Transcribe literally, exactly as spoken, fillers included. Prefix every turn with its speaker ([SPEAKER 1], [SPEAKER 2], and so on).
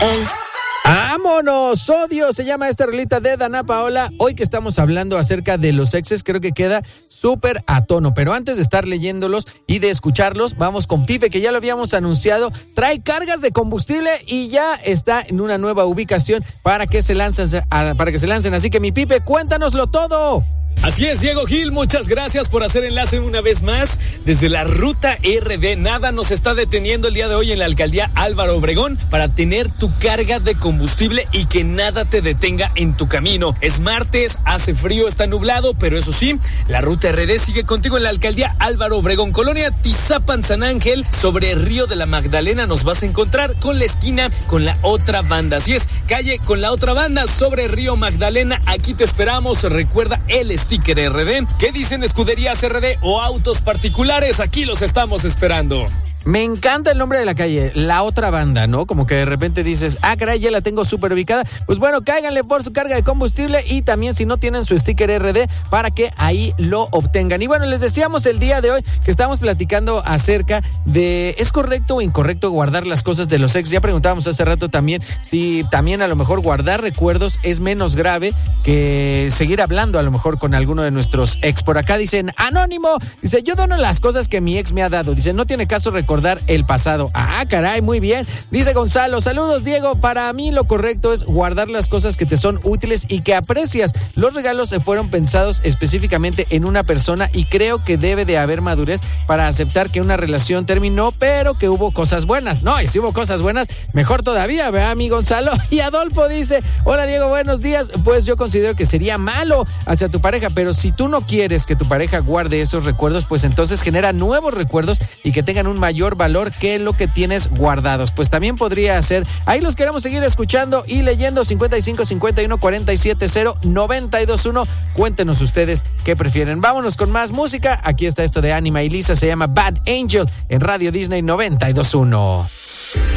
[SPEAKER 1] Ey. ¡Vámonos! Odio se llama esta rolita de Dana Paola. Hoy que estamos hablando acerca de los exes, creo que queda súper a tono. Pero antes de estar leyéndolos y de escucharlos, vamos con Pipe, que ya lo habíamos anunciado. Trae cargas de combustible y ya está en una nueva ubicación para que se lancen. Para que se lancen. Así que mi Pipe, cuéntanoslo todo.
[SPEAKER 2] Así es, Diego Gil, muchas gracias por hacer enlace una vez más desde la Ruta R D. Nada nos está deteniendo el día de hoy en la Alcaldía Álvaro Obregón para tener tu carga de combustible y que nada te detenga en tu camino. Es martes, hace frío, está nublado, pero eso sí, la Ruta R D sigue contigo en la Alcaldía Álvaro Obregón, Colonia Tizapan San Ángel, sobre Río de la Magdalena. Nos vas a encontrar con la esquina con la otra banda. Así es, calle con la otra banda sobre Río Magdalena. Aquí te esperamos. Recuerda el sticker R D. ¿Qué dicen escuderías R D o autos particulares? Aquí los estamos esperando.
[SPEAKER 1] Me encanta el nombre de la calle, La Otra Banda, ¿no? Como que de repente dices, ah, caray, ya la tengo súper ubicada. Pues bueno, cáiganle por su carga de combustible y también si no tienen su sticker R D para que ahí lo obtengan. Y bueno, les decíamos el día de hoy que estamos platicando acerca de ¿es correcto o incorrecto guardar las cosas de los ex? Ya preguntábamos hace rato también si también a lo mejor guardar recuerdos es menos grave que seguir hablando a lo mejor con alguno de nuestros ex. Por acá dicen, Anónimo, dice, yo dono las cosas que mi ex me ha dado. Dice, no tiene caso recordar el pasado. Ah, caray, muy bien. Dice Gonzalo, saludos Diego, para mí lo correcto es guardar las cosas que te son útiles y que aprecias. Los regalos se fueron pensados específicamente en una persona y creo que debe de haber madurez para aceptar que una relación terminó, pero que hubo cosas buenas. No, y si hubo cosas buenas, mejor todavía, ¿verdad, mi Gonzalo? Y Adolfo dice, hola Diego, buenos días. Pues yo considero que sería malo hacia tu pareja, pero si tú no quieres que tu pareja guarde esos recuerdos, pues entonces genera nuevos recuerdos y que tengan un mayor valor que lo que tienes guardados. Pues también podría ser. Ahí los queremos seguir escuchando y leyendo. Cincuenta y cinco, cincuenta y uno, cuarenta y siete, cero, noventa y dos, uno. Cuéntenos ustedes qué prefieren. Vámonos con más música. Aquí está esto de Anima y Lisa, se llama Bad Angel en Radio Disney noventa y dos punto uno.